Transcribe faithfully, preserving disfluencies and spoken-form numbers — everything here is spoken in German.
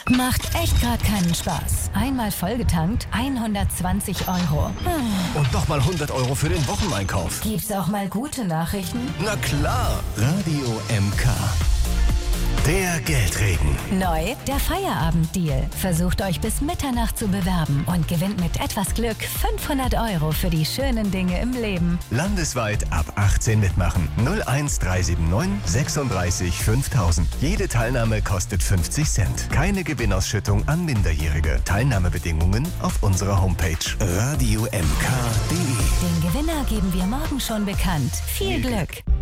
Macht echt gerade keinen Spaß. Einmal vollgetankt, hundertzwanzig Euro. Hm. Und nochmal hundert Euro für den Wocheneinkauf. Gibt's auch mal gute Nachrichten? Na klar. Radio M K. Der Geldregen. Neu, der Feierabenddeal. Versucht euch bis Mitternacht zu bewerben und gewinnt mit etwas Glück fünfhundert Euro für die schönen Dinge im Leben. Landesweit ab achtzehn mitmachen. null eins drei sieben neun sechsunddreißig fünftausend. Jede Teilnahme kostet fünfzig Cent. Keine Gewinnausschüttung an Minderjährige. Teilnahmebedingungen auf unserer Homepage radio m k punkt d e. Den Gewinner geben wir morgen schon bekannt. Viel Glück!